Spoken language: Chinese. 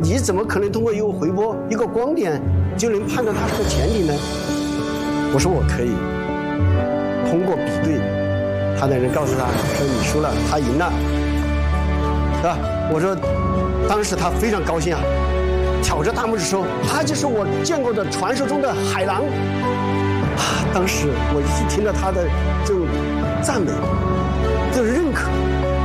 你怎么可能通过一个回波、一个光点就能判断它是个潜艇呢？我说我可以，通过比对，他的人告诉他说你输了，他赢了，是吧？我说，当时他非常高兴啊，挑着大拇指说：“他就是我见过的传说中的海狼。”啊，当时我一听到他的这种赞美、这种认可，